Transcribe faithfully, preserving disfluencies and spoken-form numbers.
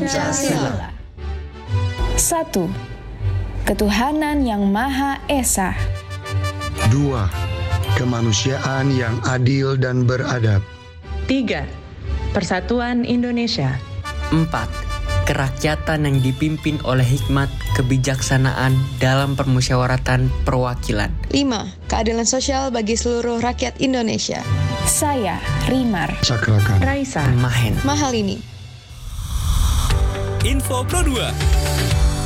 Pancasila. Satu, ketuhanan yang Maha Esa. Dua, kemanusiaan yang adil dan beradab. Tiga, Persatuan Indonesia. Empat, kerakyatan yang dipimpin oleh hikmat kebijaksanaan dalam permusyawaratan perwakilan. Lima, keadilan sosial bagi seluruh rakyat Indonesia. Saya, Rimar. Sakrakan. Raisa. Mahen. Mahal ini. Info Pro dua.